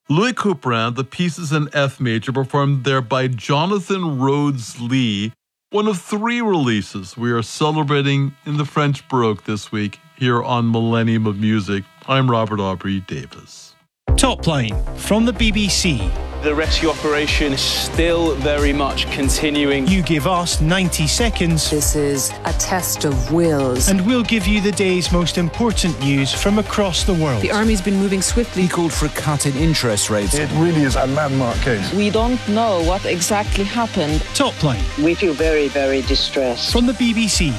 Louis Couperin, the pieces in F major, performed there by Jonathan Rhodes-Lee, one of 3 releases we are celebrating in the French Baroque this week here on Millennium of Music. I'm Robert Aubrey Davis. Top Line from the BBC. The rescue operation is still very much continuing. You give us 90 seconds. This is a test of wills. And we'll give you the day's most important news from across the world. The army's been moving swiftly. He called for a cut in interest rates. It really is a landmark case. We don't know what exactly happened. Top Line. We feel very, very distressed. From the BBC.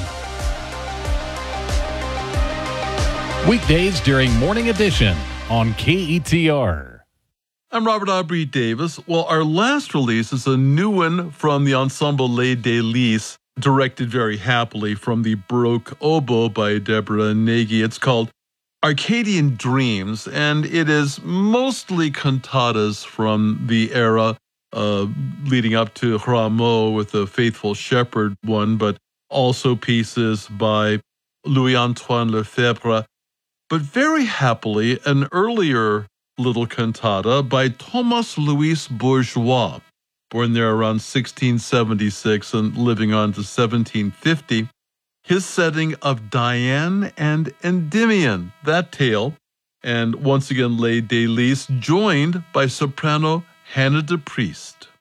Weekdays during Morning Edition on KETR. I'm Robert Aubrey Davis. Well, our last release is a new one from the Ensemble Les Délices, directed very happily from the Baroque oboe by Deborah Nagy. It's called Arcadian Dreams, and it is mostly cantatas from the era leading up to Rameau with the Faithful Shepherd one, but also pieces by Louis-Antoine Lefebvre. But very happily, an earlier little cantata by Thomas Louis Bourgeois, born there around 1676 and living on to 1750. His setting of Diane and Endymion, that tale, and once again Les Délices, joined by soprano Hannah de Priest.